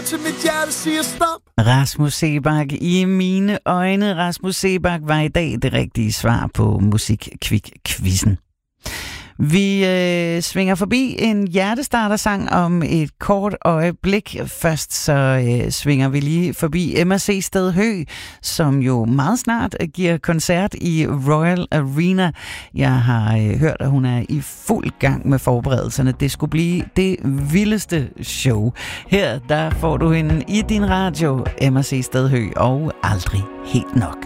til mit hjerte siger stop. Rasmus Seebach i mine øjne. Rasmus Seebach var i dag det rigtige svar på Musikquiz-quizzen. Vi svinger forbi en hjertestartersang om et kort øjeblik. Først så svinger vi lige forbi Emma C. Sted Høgh, som jo meget snart giver koncert i Royal Arena. Jeg har hørt, at hun er i fuld gang med forberedelserne. Det skulle blive det vildeste show. Her der får du hende i din radio, Emma C. Sted Høgh, og aldrig helt nok.